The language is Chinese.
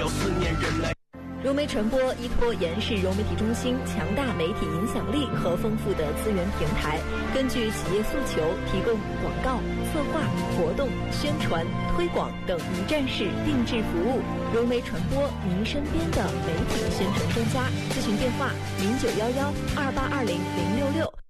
有思念人类。 融媒传播依托延世融媒体中心强大媒体影响力和丰富的资源平台，根据企业诉求，提供广告、策划、活动、宣传、推广等一站式定制服务。融媒传播，您身边的媒体宣传专家。咨询电话：091128200666。